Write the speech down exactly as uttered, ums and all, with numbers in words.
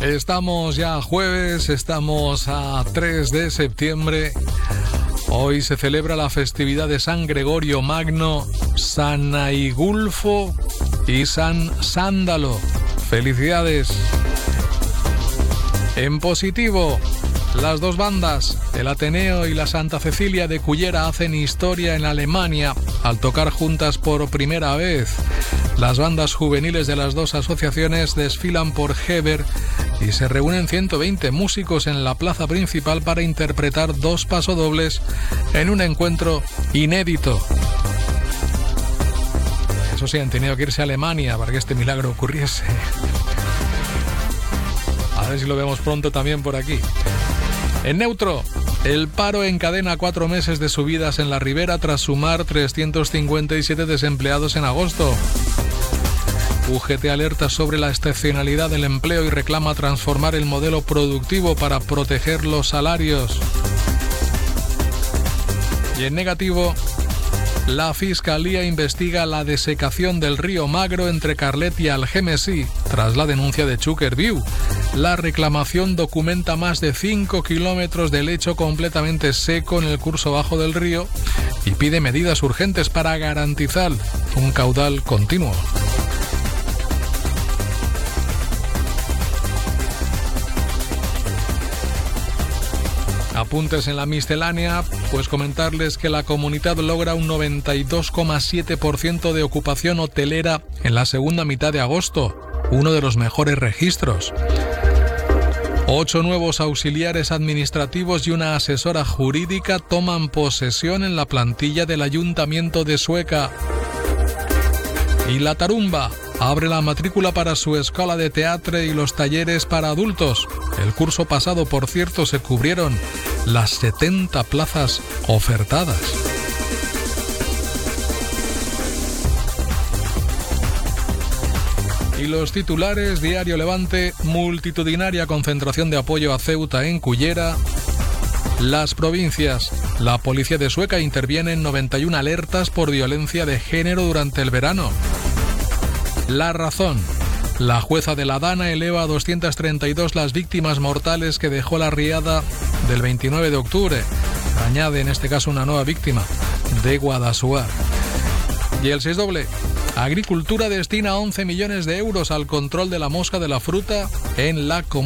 Estamos ya jueves, estamos a tres de septiembre. Hoy se celebra la festividad de San Gregorio Magno, San Aigulfo y San Sándalo. ¡Felicidades! En positivo, las dos bandas, el Ateneo y la Santa Cecilia de Cullera, hacen historia en Alemania al tocar juntas por primera vez. Las bandas juveniles de las dos asociaciones desfilan por Heber y se reúnen ciento veinte músicos en la plaza principal para interpretar dos pasodobles en un encuentro inédito. Eso sí, han tenido que irse a Alemania para que este milagro ocurriese. A ver si lo vemos pronto también por aquí. En neutro, el paro encadena cuatro meses de subidas en la Ribera tras sumar trescientos cincuenta y siete desempleados en agosto. U G T alerta sobre la excepcionalidad del empleo y reclama transformar el modelo productivo para proteger los salarios. Y en negativo, la Fiscalía investiga la desecación del río Magro entre Carlet y Algemesí tras la denuncia de Chukerview. La reclamación documenta más de cinco kilómetros de lecho completamente seco en el curso bajo del río y pide medidas urgentes para garantizar un caudal continuo. Apuntes en la miscelánea, pues comentarles que la comunidad logra un noventa y dos coma siete por ciento de ocupación hotelera en la segunda mitad de agosto, uno de los mejores registros. Ocho nuevos auxiliares administrativos y una asesora jurídica toman posesión en la plantilla del Ayuntamiento de Sueca. Y La Tarumba abre la matrícula para su escuela de teatro y los talleres para adultos. El curso pasado, por cierto, se cubrieron las setenta plazas ofertadas. Y los titulares: Diario Levante, multitudinaria concentración de apoyo a Ceuta en Cullera. Las provincias, la policía de Sueca interviene en noventa y una alertas por violencia de género durante el verano. La Razón, la jueza de la Dana eleva a doscientas treinta y dos las víctimas mortales que dejó la riada del veintinueve de octubre. Añade en este caso una nueva víctima, de Guadassuar. Y el seis doble, Agricultura destina once millones de euros al control de la mosca de la fruta en la comunidad.